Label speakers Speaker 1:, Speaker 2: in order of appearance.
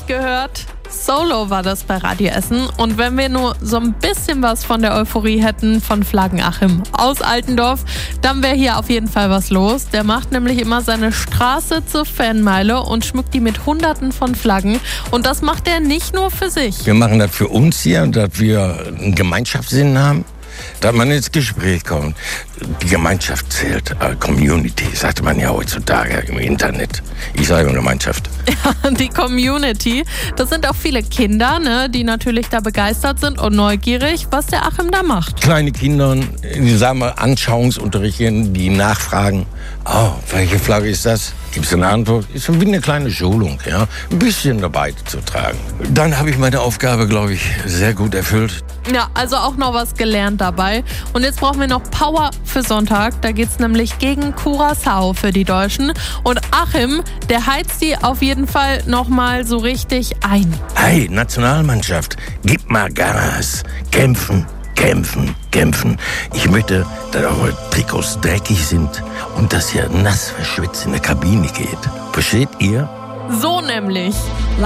Speaker 1: gehört? Solo war das bei Radio Essen. Und wenn wir nur so ein bisschen was von der Euphorie hätten von Flaggen-Achim aus Altendorf, dann wäre hier auf jeden Fall was los. Der macht nämlich immer seine Straße zur Fanmeile und schmückt die mit Hunderten von Flaggen. Und das macht er nicht nur für sich.
Speaker 2: Wir machen das für uns hier, dass wir einen Gemeinschaftssinn haben, dass man ins Gespräch kommt. Die Gemeinschaft zählt, Community, sagt man ja heutzutage im Internet. Ich sage Gemeinschaft.
Speaker 1: Ja, die Community, das sind auch viele Kinder, ne, die natürlich da begeistert sind und neugierig, was der Achim da macht.
Speaker 2: Kleine Kinder, die sagen wir Anschauungsunterricht, die nachfragen, welche Flagge ist das? Gibt es eine Antwort? Ist wie eine kleine Schulung, ja, ein bisschen dabei zu tragen. Dann habe ich meine Aufgabe, glaube ich, sehr gut erfüllt.
Speaker 1: Ja, also auch noch was gelernt dabei. Und jetzt brauchen wir noch Power für Sonntag. Da geht's nämlich gegen Curaçao für die Deutschen. Und Achim, der heizt die auf jeden Fall nochmal so richtig ein.
Speaker 2: Hey, Nationalmannschaft, gib mal Gas. Kämpfen, kämpfen, kämpfen. Ich möchte, dass eure Trikots dreckig sind und dass ihr nass verschwitzt in der Kabine geht. Versteht ihr?
Speaker 1: So nämlich.